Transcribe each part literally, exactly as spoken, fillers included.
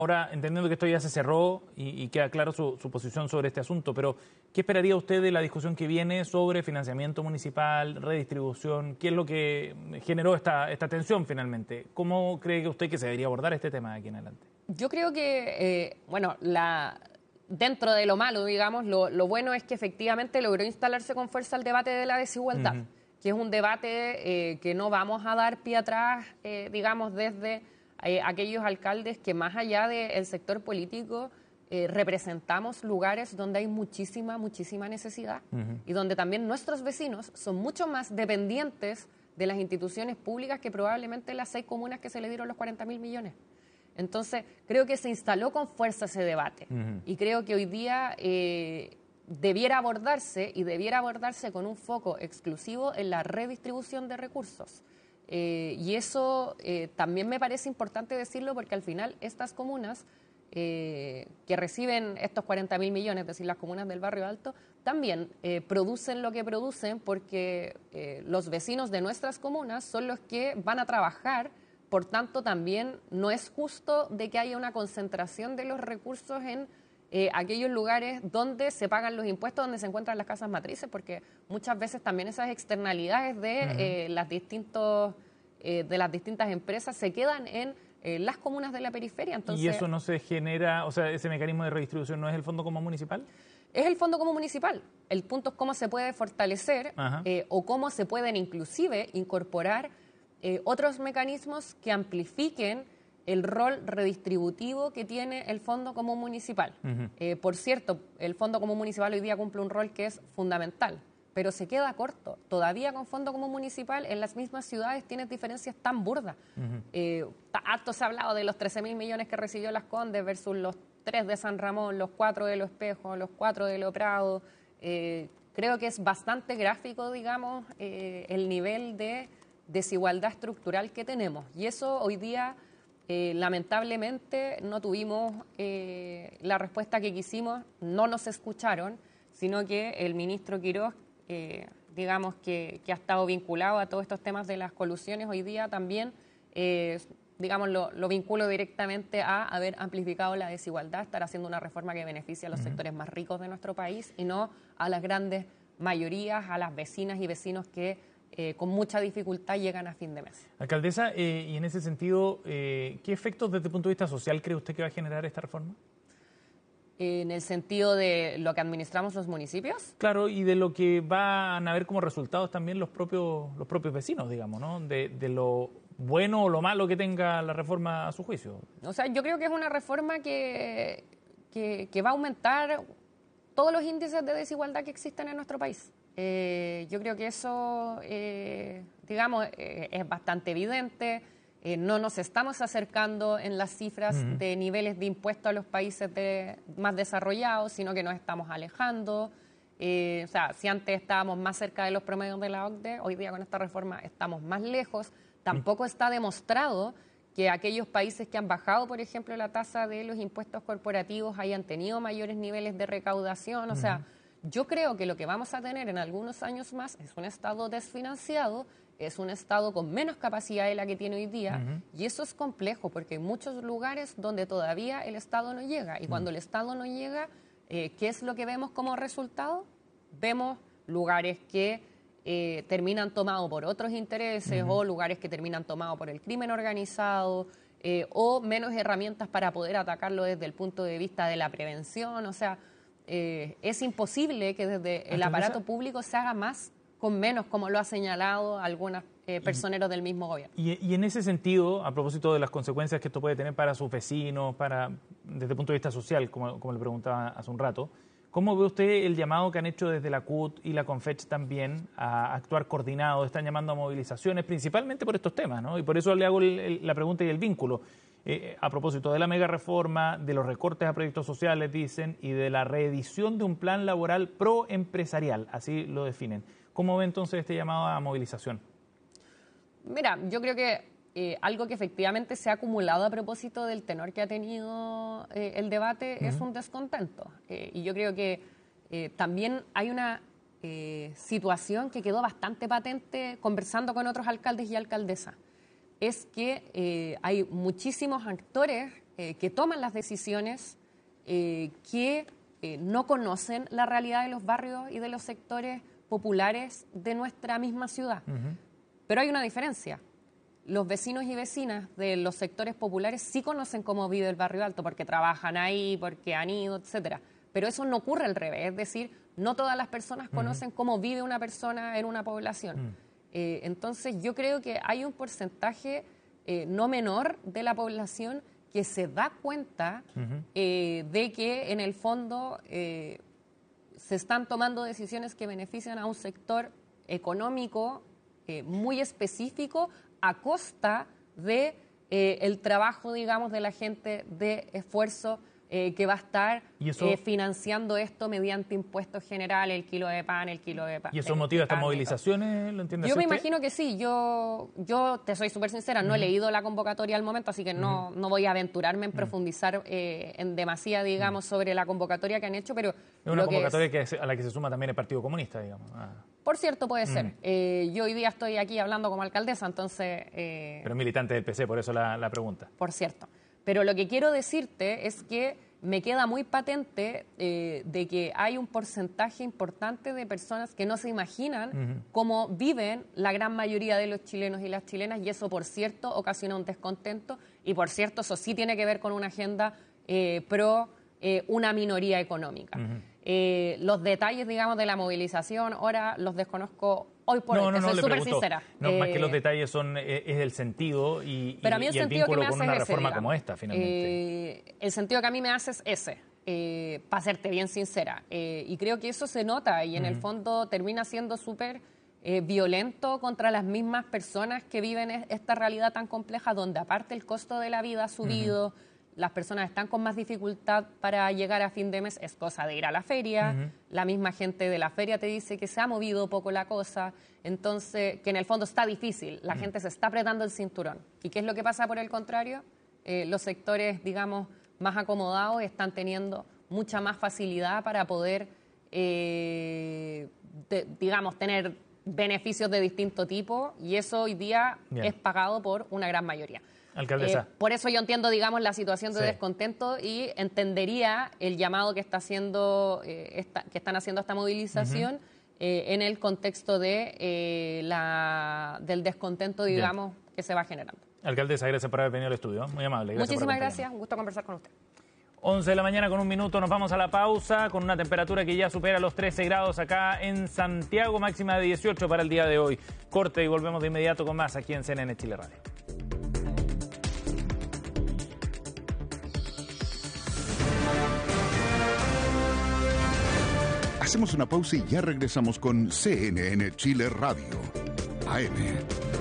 Ahora, entendiendo que esto ya se cerró y, y queda claro su, su posición sobre este asunto, pero ¿qué esperaría usted de la discusión que viene sobre financiamiento municipal, redistribución? ¿Qué es lo que generó esta, esta tensión finalmente? ¿Cómo cree que usted que se debería abordar este tema de aquí en adelante? Yo creo que, eh, bueno, la, dentro de lo malo, digamos, lo, lo bueno es que efectivamente logró instalarse con fuerza el debate de la desigualdad, uh-huh. que es un debate eh, que no vamos a dar pie atrás, eh, digamos, desde eh, aquellos alcaldes que más allá del sector político eh, representamos lugares donde hay muchísima, muchísima necesidad uh-huh. y donde también nuestros vecinos son mucho más dependientes de las instituciones públicas que probablemente las seis comunas que se le dieron los cuarenta mil millones. Entonces, creo que se instaló con fuerza ese debate uh-huh. y creo que hoy día eh, debiera abordarse y debiera abordarse con un foco exclusivo en la redistribución de recursos. Eh, y eso eh, también me parece importante decirlo porque al final estas comunas eh, que reciben estos cuarenta mil millones, es decir, las comunas del Barrio Alto, también eh, producen lo que producen porque eh, los vecinos de nuestras comunas son los que van a trabajar. Por tanto, también no es justo de que haya una concentración de los recursos en eh, aquellos lugares donde se pagan los impuestos, donde se encuentran las casas matrices, porque muchas veces también esas externalidades de, uh-huh. eh, las, distintos, eh, de las distintas empresas se quedan en eh, las comunas de la periferia. Entonces, ¿y eso no se genera, o sea, ese mecanismo de redistribución no es el Fondo Común Municipal? Es el Fondo Común Municipal. El punto es cómo se puede fortalecer uh-huh. eh, o cómo se pueden inclusive incorporar Eh, otros mecanismos que amplifiquen el rol redistributivo que tiene el Fondo Común Municipal. Uh-huh. Eh, por cierto, el Fondo Común Municipal hoy día cumple un rol que es fundamental, pero se queda corto. Todavía con Fondo Común Municipal en las mismas ciudades tienes diferencias tan burdas. Uh-huh. Eh, harto se ha hablado de los trece mil millones que recibió Las Condes versus los tres de San Ramón, los cuatro de Lo Espejo, los cuatro de Lo Prado. Eh, creo que es bastante gráfico, digamos, eh, el nivel de desigualdad estructural que tenemos. Y eso hoy día, eh, lamentablemente, no tuvimos eh, la respuesta que quisimos, no nos escucharon, sino que el ministro Quirós, eh, digamos, que, que ha estado vinculado a todos estos temas de las colusiones, hoy día también, eh, digamos, lo, lo vinculo directamente a haber amplificado la desigualdad, estar haciendo una reforma que beneficie a los uh-huh. sectores más ricos de nuestro país y no a las grandes mayorías, a las vecinas y vecinos que Eh, con mucha dificultad llegan a fin de mes. Alcaldesa, eh, y en ese sentido, eh, ¿qué efectos desde el punto de vista social cree usted que va a generar esta reforma? ¿En el sentido de lo que administramos los municipios? Claro, y de lo que van a ver como resultados también los propios, los propios vecinos, digamos, ¿no? De, de lo bueno o lo malo que tenga la reforma a su juicio. O sea, yo creo que es una reforma que, que, que va a aumentar todos los índices de desigualdad que existen en nuestro país. Eh, yo creo que eso, eh, digamos, eh, es bastante evidente. Eh, no nos estamos acercando en las cifras uh-huh. de niveles de impuestos a los países de, más desarrollados, sino que nos estamos alejando. Eh, o sea, si antes estábamos más cerca de los promedios de la O C D E, hoy día con esta reforma estamos más lejos. Tampoco está demostrado que aquellos países que han bajado, por ejemplo, la tasa de los impuestos corporativos hayan tenido mayores niveles de recaudación. O uh-huh. sea, yo creo que lo que vamos a tener en algunos años más es un Estado desfinanciado, es un Estado con menos capacidad de la que tiene hoy día, uh-huh. y eso es complejo porque hay muchos lugares donde todavía el Estado no llega, y uh-huh. cuando el Estado no llega, eh, ¿qué es lo que vemos como resultado? Vemos lugares que eh, terminan tomados por otros intereses uh-huh. o lugares que terminan tomados por el crimen organizado, eh, o menos herramientas para poder atacarlo desde el punto de vista de la prevención. O sea, Eh, es imposible que desde el aparato público se haga más con menos, como lo ha señalado algunos eh, personeros del mismo gobierno. Y, y en ese sentido, a propósito de las consecuencias que esto puede tener para sus vecinos, para desde el punto de vista social, como, como le preguntaba hace un rato, ¿cómo ve usted el llamado que han hecho desde la C U T y la CONFECH también a actuar coordinados? Están llamando a movilizaciones, principalmente por estos temas, ¿no? Y por eso le hago el, el, la pregunta y el vínculo. Eh, a propósito de la mega reforma, de los recortes a proyectos sociales, dicen, y de la reedición de un plan laboral proempresarial, así lo definen. ¿Cómo ve entonces este llamado a movilización? Mira, yo creo que eh, algo que efectivamente se ha acumulado a propósito del tenor que ha tenido eh, el debate uh-huh. es un descontento. Eh, y yo creo que eh, también hay una eh, situación que quedó bastante patente conversando con otros alcaldes y alcaldesas. Es que eh, hay muchísimos actores eh, que toman las decisiones, eh, que eh, no conocen la realidad de los barrios y de los sectores populares de nuestra misma ciudad. Uh-huh. Pero hay una diferencia. Los vecinos y vecinas de los sectores populares sí conocen cómo vive el Barrio Alto, porque trabajan ahí, porque han ido, etcétera. Pero eso no ocurre al revés, es decir, no todas las personas conocen uh-huh. cómo vive una persona en una población. Uh-huh. Eh, entonces, yo creo que hay un porcentaje eh, no menor de la población que se da cuenta uh-huh. eh, de que, en el fondo, eh, se están tomando decisiones que benefician a un sector económico eh, muy específico a costa de eh, el trabajo, digamos, de la gente de esfuerzo eh, que va a estar eso, eh, financiando esto mediante impuestos generales, el kilo de pan, el kilo de pan. ¿Y eso motiva estas movilizaciones? ¿Lo entiendes Yo me usted? imagino que sí. Yo, yo te soy súper sincera, uh-huh. no he leído la convocatoria al momento, así que no, uh-huh. no voy a aventurarme en uh-huh. profundizar eh, en demasía, digamos, uh-huh. sobre la convocatoria que han hecho, pero... Es una lo convocatoria que, es, que es, a la que se suma también el Partido Comunista, digamos. Ah. Por cierto, puede ser. Mm. Eh, yo hoy día estoy aquí hablando como alcaldesa, entonces... Eh, Pero militante del P C, por eso la, la pregunta. Por cierto. Pero lo que quiero decirte es que me queda muy patente eh, de que hay un porcentaje importante de personas que no se imaginan uh-huh. cómo viven la gran mayoría de los chilenos y las chilenas, y eso, por cierto, ocasiona un descontento, y por cierto, eso sí tiene que ver con una agenda eh, pro eh, una minoría económica. Uh-huh. Eh, los detalles, digamos, de la movilización, ahora los desconozco hoy por no, hoy, no, te no, soy le súper pregunto. sincera. No, eh, más que los detalles son eh, es el sentido y, pero a mí el, y el sentido vínculo que me con hace una es ese, reforma digamos. como esta, finalmente. Eh, el sentido que a mí me hace es ese, eh, para serte bien sincera. Eh, y creo que eso se nota y en uh-huh. el fondo termina siendo súper eh, violento contra las mismas personas que viven esta realidad tan compleja, donde aparte el costo de la vida ha subido, uh-huh. las personas están con más dificultad para llegar a fin de mes, es cosa de ir a la feria, uh-huh. la misma gente de la feria te dice que se ha movido poco la cosa, entonces, que en el fondo está difícil, la uh-huh. gente se está apretando el cinturón. ¿Y qué es lo que pasa por el contrario? Eh, los sectores, digamos, más acomodados están teniendo mucha más facilidad para poder, eh, de, digamos, tener beneficios de distinto tipo, y eso hoy día Bien. es pagado por una gran mayoría. Alcaldesa. Eh, por eso yo entiendo, digamos, la situación de sí. descontento y entendería el llamado que está haciendo, eh, esta, que están haciendo esta movilización uh-huh. eh, en el contexto de eh, la del descontento, digamos, Bien. que se va generando. Alcaldesa, gracias por haber venido al estudio. Muy amable. Gracias. Muchísimas gracias. Un gusto conversar con usted. once de la mañana con un minuto, nos vamos a la pausa con una temperatura que ya supera los trece grados acá en Santiago, máxima de dieciocho para el día de hoy. Corte y volvemos de inmediato con más aquí en C N N Chile Radio. Hacemos una pausa y ya regresamos con C N N Chile Radio, A M.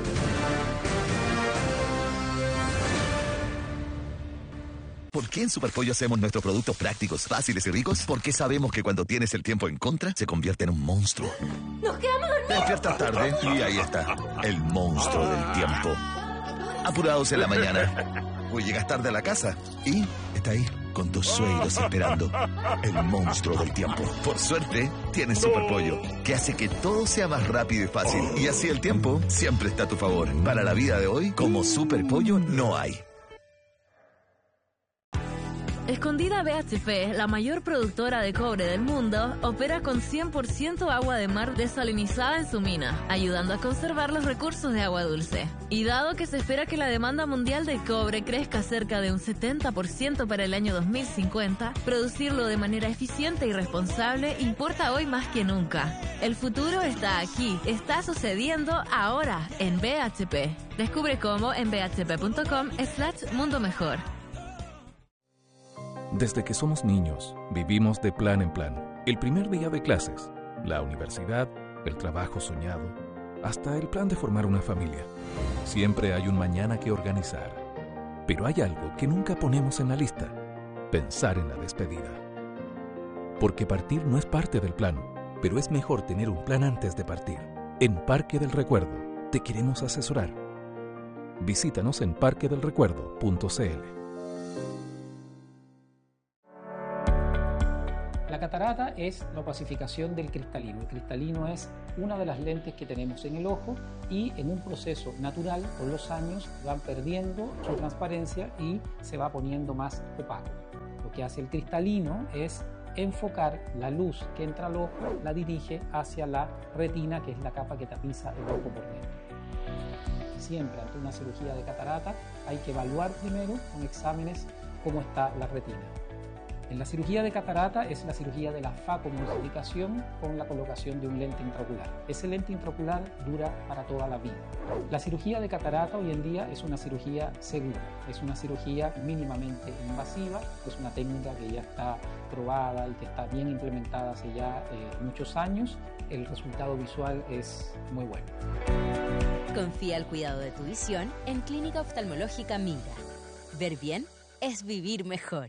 ¿Por qué en Superpollo hacemos nuestros productos prácticos, fáciles y ricos? Porque sabemos que cuando tienes el tiempo en contra, se convierte en un monstruo. ¡Nos quedamos dormidos! Te despiertas tarde y ahí está, el monstruo del tiempo. Apurados en la mañana. O llegas tarde a la casa y está ahí, con tus suegros esperando. El monstruo del tiempo. Por suerte, tienes Superpollo, que hace que todo sea más rápido y fácil. Y así el tiempo siempre está a tu favor. Para la vida de hoy, como Superpollo no hay. Escondida B H P, la mayor productora de cobre del mundo, opera con cien por ciento agua de mar desalinizada en su mina, ayudando a conservar los recursos de agua dulce. Y dado que se espera que la demanda mundial de cobre crezca cerca de un setenta por ciento para el año dos mil cincuenta, producirlo de manera eficiente y responsable importa hoy más que nunca. El futuro está aquí, está sucediendo ahora en B H P. Descubre cómo en b h p punto com slash mundo mejor. Desde que somos niños, vivimos de plan en plan. El primer día de clases, la universidad, el trabajo soñado, hasta el plan de formar una familia. Siempre hay un mañana que organizar. Pero hay algo que nunca ponemos en la lista: pensar en la despedida. Porque partir no es parte del plan, pero es mejor tener un plan antes de partir. En Parque del Recuerdo, te queremos asesorar. Visítanos en parque del recuerdo punto c l. La catarata es la opacificación del cristalino. El cristalino es una de las lentes que tenemos en el ojo y en un proceso natural, con los años, van perdiendo su transparencia y se va poniendo más opaco. Lo que hace el cristalino es enfocar la luz que entra al ojo, la dirige hacia la retina, que es la capa que tapiza el ojo por dentro. Siempre ante una cirugía de catarata hay que evaluar primero con exámenes cómo está la retina. En la cirugía de catarata es la cirugía de la facomultiplicación con la colocación de un lente intraocular. Ese lente intraocular dura para toda la vida. La cirugía de catarata hoy en día es una cirugía segura, es una cirugía mínimamente invasiva, es una técnica que ya está probada y que está bien implementada hace ya eh, muchos años. El resultado visual es muy bueno. Confía el cuidado de tu visión en Clínica Oftalmológica Mira. Ver bien es vivir mejor.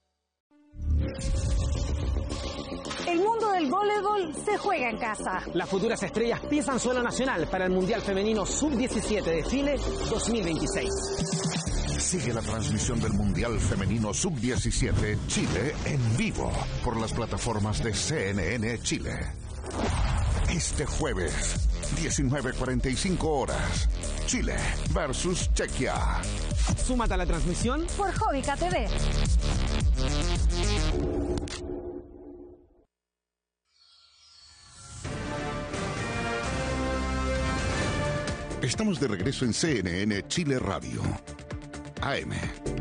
El mundo del voleibol se juega en casa. Las futuras estrellas pisan suelo nacional para el Mundial Femenino sub diecisiete de Chile dos mil veintiséis. Sigue la transmisión del Mundial Femenino sub diecisiete Chile en vivo por las plataformas de C N N Chile. Este jueves, diecinueve cuarenta y cinco horas, Chile versus Chequia. Súmate a la transmisión por Jovica T V. Estamos de regreso en C N N Chile Radio. A M.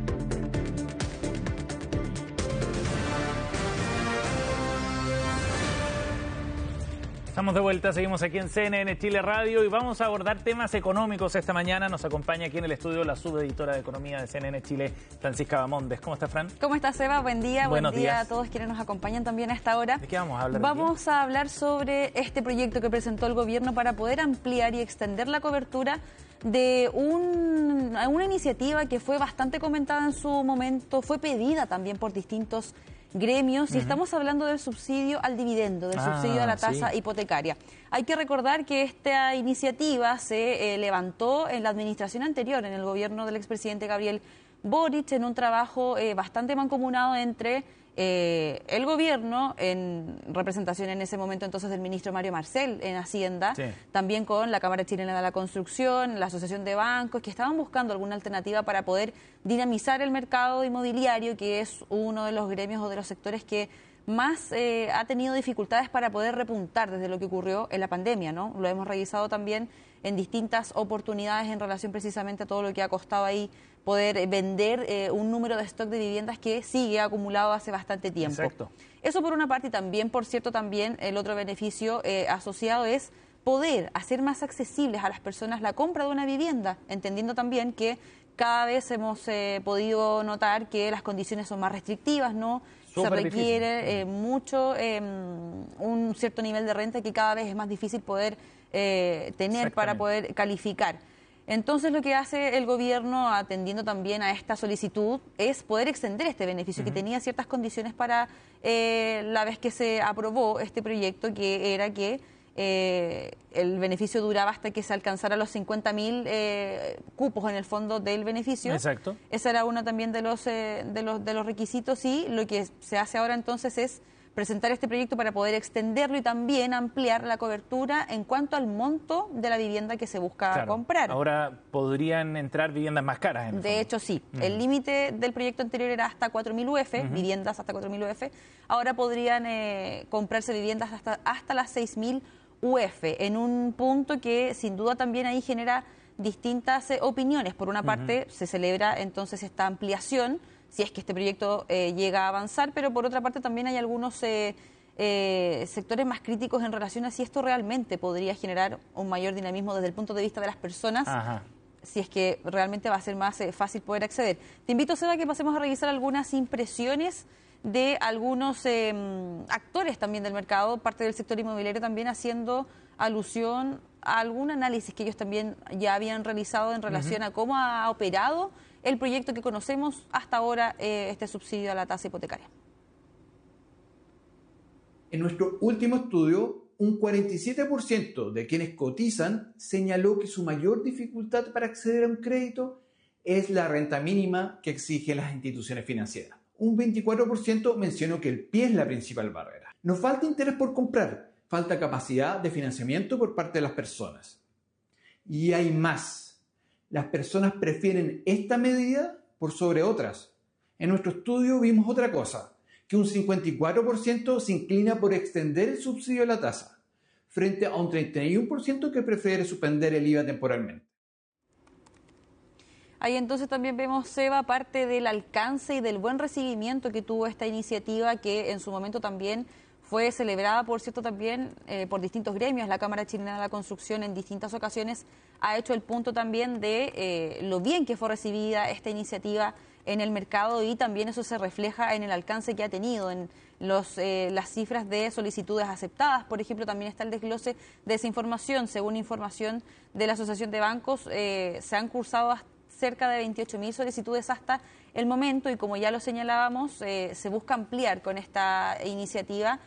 Estamos de vuelta, seguimos aquí en C N N Chile Radio y vamos a abordar temas económicos esta mañana. Nos acompaña aquí en el estudio la subeditora de Economía de C N N Chile, Francisca Bamondes. ¿Cómo está, Fran? ¿Cómo está, Seba? Buen día, Buenos buen día días. a todos quienes nos acompañan también a esta hora. ¿De qué vamos a hablar? Vamos a hablar sobre este proyecto que presentó el gobierno para poder ampliar y extender la cobertura de un, una iniciativa que fue bastante comentada en su momento, fue pedida también por distintos gremios, y uh-huh. estamos hablando del subsidio al dividendo, del ah, subsidio a la tasa sí. hipotecaria. Hay que recordar que esta iniciativa se eh, levantó en la administración anterior, en el gobierno del expresidente Gabriel Boric, en un trabajo eh, bastante mancomunado entre eh, el gobierno, en representación en ese momento entonces del ministro Mario Marcel en Hacienda, sí. también con la Cámara Chilena de la Construcción, la Asociación de Bancos, que estaban buscando alguna alternativa para poder dinamizar el mercado inmobiliario, que es uno de los gremios o de los sectores que más eh, ha tenido dificultades para poder repuntar desde lo que ocurrió en la pandemia, ¿no? Lo hemos revisado también en distintas oportunidades en relación precisamente a todo lo que ha costado ahí poder vender eh, un número de stock de viviendas que sigue acumulado hace bastante tiempo. Exacto. Eso por una parte, y también, por cierto, también el otro beneficio eh, asociado es poder hacer más accesibles a las personas la compra de una vivienda, entendiendo también que cada vez hemos eh, podido notar que las condiciones son más restrictivas, ¿no? Super Se requiere eh, mucho, eh, un cierto nivel de renta que cada vez es más difícil poder eh, tener para poder calificar. Entonces, lo que hace el gobierno, atendiendo también a esta solicitud, es poder extender este beneficio uh-huh. que tenía ciertas condiciones para eh, la vez que se aprobó este proyecto, que era que eh, el beneficio duraba hasta que se alcanzara los cincuenta mil eh, cupos en el fondo del beneficio. Exacto. Ese era uno también de los, eh, de los, de los requisitos, y lo que se hace ahora entonces es presentar este proyecto para poder extenderlo y también ampliar la cobertura en cuanto al monto de la vivienda que se busca claro. comprar. Ahora podrían entrar viviendas más caras. En el de fondo. hecho, sí. Uh-huh. El límite del proyecto anterior era hasta cuatro mil U F, uh-huh. viviendas hasta cuatro mil U F. Ahora podrían eh, comprarse viviendas hasta, hasta las seis mil U F, en un punto que sin duda también ahí genera distintas eh, opiniones. Por una parte, uh-huh. se celebra entonces esta ampliación, si es que este proyecto eh, llega a avanzar, pero por otra parte también hay algunos eh, eh, sectores más críticos en relación a si esto realmente podría generar un mayor dinamismo desde el punto de vista de las personas, Ajá. si es que realmente va a ser más eh, fácil poder acceder. Te invito, Seba, a que pasemos a revisar algunas impresiones de algunos eh, actores también del mercado, parte del sector inmobiliario también, haciendo alusión a algún análisis que ellos también ya habían realizado en relación uh-huh. a cómo ha operado el proyecto que conocemos hasta ahora, eh, este subsidio a la tasa hipotecaria. En nuestro último estudio, un cuarenta y siete por ciento de quienes cotizan señaló que su mayor dificultad para acceder a un crédito es la renta mínima que exigen las instituciones financieras. un veinticuatro por ciento mencionó que el pie es la principal barrera. No falta interés por comprar, falta capacidad de financiamiento por parte de las personas. Y hay más. Las personas prefieren esta medida por sobre otras. En nuestro estudio vimos otra cosa, que un cincuenta y cuatro por ciento se inclina por extender el subsidio de la tasa, frente a un treinta y uno por ciento que prefiere suspender el I V A temporalmente. Ahí entonces también vemos, Seba, parte del alcance y del buen recibimiento que tuvo esta iniciativa, que en su momento también fue celebrada, por cierto, también eh, por distintos gremios. La Cámara Chilena de la Construcción en distintas ocasiones ha hecho el punto también de eh, lo bien que fue recibida esta iniciativa en el mercado, y también eso se refleja en el alcance que ha tenido, en los, eh, las cifras de solicitudes aceptadas. Por ejemplo, también está el desglose de esa información. Según información de la Asociación de Bancos, eh, se han cursado hasta cerca de veintiocho mil solicitudes hasta el momento, y como ya lo señalábamos, eh, se busca ampliar con esta iniciativa,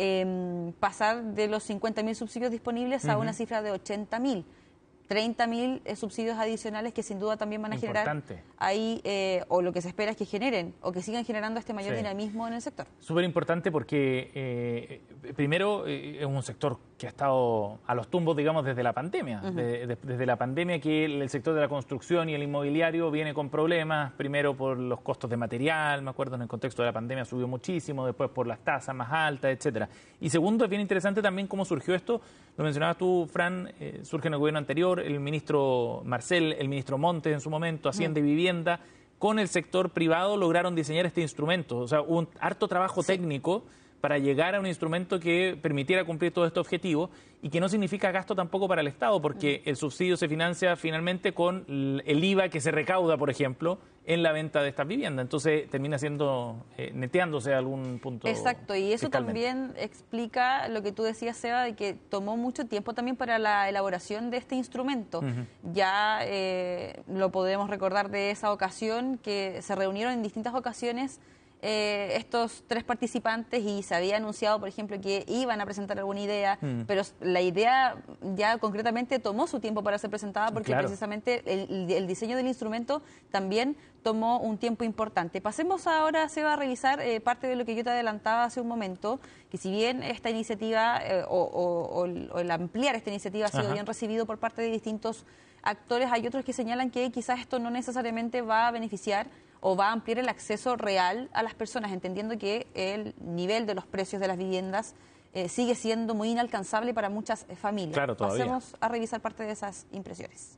eh, pasar de los cincuenta mil subsidios disponibles uh-huh. a una cifra de ochenta mil. treinta mil eh, subsidios adicionales que sin duda también van a Importante. generar ahí, eh, o lo que se espera es que generen, o que sigan generando este mayor sí. dinamismo en el sector. Súper importante porque, eh, primero, eh, es un sector que ha estado a los tumbos, digamos, desde la pandemia. Uh-huh. de, de, desde la pandemia que el, el sector de la construcción y el inmobiliario viene con problemas, primero por los costos de material, me acuerdo en el contexto de la pandemia subió muchísimo, después por las tasas más altas, etcétera. Y segundo, es bien interesante también cómo surgió esto, lo mencionabas tú, Fran, eh, surge en el gobierno anterior, el ministro Marcel, el ministro Montes en su momento, Hacienda uh-huh. y Vivienda, con el sector privado lograron diseñar este instrumento. O sea, hubo un harto trabajo sí. técnico para llegar a un instrumento que permitiera cumplir todo este objetivo y que no significa gasto tampoco para el Estado, porque el subsidio se financia finalmente con el I V A que se recauda, por ejemplo, en la venta de estas viviendas. Entonces termina siendo, eh, neteándose a algún punto. Exacto, y eso también explica lo que tú decías, Seba, de que tomó mucho tiempo también para la elaboración de este instrumento. Uh-huh. Ya eh, lo podemos recordar de esa ocasión, que se reunieron en distintas ocasiones Eh, estos tres participantes y se había anunciado, por ejemplo, que iban a presentar alguna idea, mm. pero la idea ya concretamente tomó su tiempo para ser presentada, porque claro. precisamente el, el diseño del instrumento también tomó un tiempo importante. Pasemos ahora, Seba, a revisar eh, parte de lo que yo te adelantaba hace un momento, que si bien esta iniciativa eh, o, o, o, el, o el ampliar esta iniciativa ha sido Ajá. bien recibido por parte de distintos actores, hay otros que señalan que quizás esto no necesariamente va a beneficiar o va a ampliar el acceso real a las personas, entendiendo que el nivel de los precios de las viviendas eh, sigue siendo muy inalcanzable para muchas familias. Claro, todavía. Pasemos a revisar parte de esas impresiones.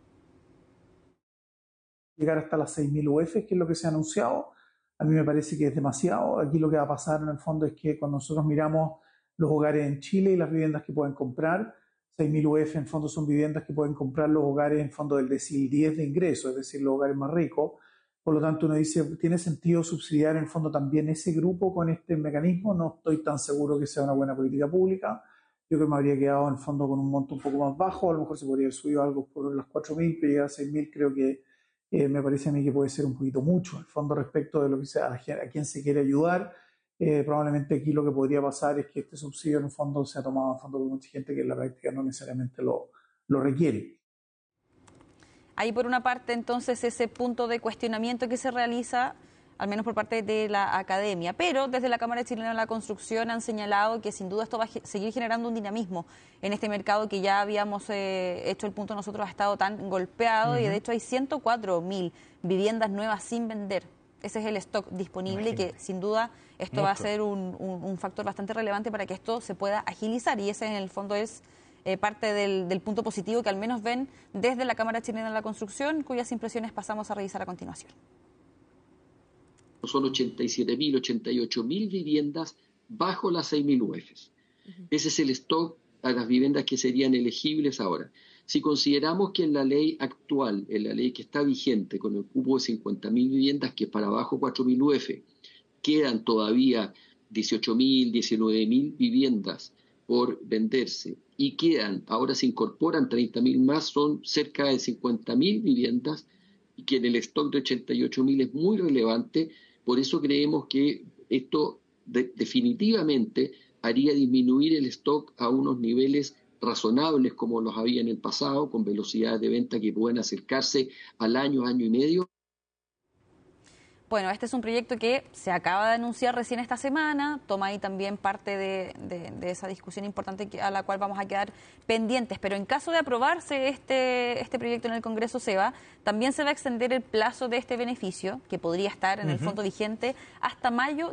Llegar hasta las seis mil U F, que es lo que se ha anunciado, a mí me parece que es demasiado. Aquí lo que va a pasar en el fondo es que cuando nosotros miramos los hogares en Chile y las viviendas que pueden comprar, seis mil U F en fondo son viviendas que pueden comprar los hogares en fondo del decil diez de ingreso, es decir, los hogares más ricos. Por lo tanto, uno dice, ¿tiene sentido subsidiar en el fondo también ese grupo con este mecanismo? No estoy tan seguro que sea una buena política pública. Yo creo que me habría quedado en el fondo con un monto un poco más bajo. A lo mejor se podría haber subido algo por las cuatro mil, pero llegar a seis mil creo que eh, me parece a mí que puede ser un poquito mucho. En el fondo, respecto de lo que sea, a quién se quiere ayudar, eh, probablemente aquí lo que podría pasar es que este subsidio en el fondo se ha tomado en fondo por mucha gente que en la práctica no necesariamente lo, lo requiere. Ahí por una parte entonces ese punto de cuestionamiento que se realiza, al menos por parte de la academia, pero desde la Cámara Chilena de la Construcción han señalado que sin duda esto va a seguir generando un dinamismo en este mercado que ya habíamos eh, hecho el punto nosotros, ha estado tan golpeado uh-huh. y de hecho hay ciento cuatro mil viviendas nuevas sin vender. Ese es el stock disponible y que sin duda esto Mucho. va a ser un, un, un factor bastante relevante para que esto se pueda agilizar, y ese en el fondo es Eh, parte del, del punto positivo que al menos ven desde la Cámara Chilena de la Construcción, cuyas impresiones pasamos a revisar a continuación. Son ochenta y siete mil, ochenta y ocho mil viviendas bajo las seis mil U Fs. Uh-huh. Ese es el stock a las viviendas que serían elegibles ahora. Si consideramos que en la ley actual, en la ley que está vigente, con el cupo de cincuenta mil viviendas, que es para abajo cuatro mil U F, quedan todavía dieciocho mil, diecinueve mil viviendas por venderse, y quedan, ahora se incorporan treinta mil más, son cerca de cincuenta mil viviendas, y que en el stock de ochenta y ocho mil es muy relevante. Por eso creemos que esto de, definitivamente haría disminuir el stock a unos niveles razonables como los había en el pasado, con velocidades de venta que pueden acercarse al año, año y medio. Bueno, este es un proyecto que se acaba de anunciar recién esta semana, toma ahí también parte de, de, de esa discusión importante que, a la cual vamos a quedar pendientes, pero en caso de aprobarse este, este proyecto en el Congreso SEBA, también se va a extender el plazo de este beneficio, que podría estar en uh-huh. el fondo vigente hasta mayo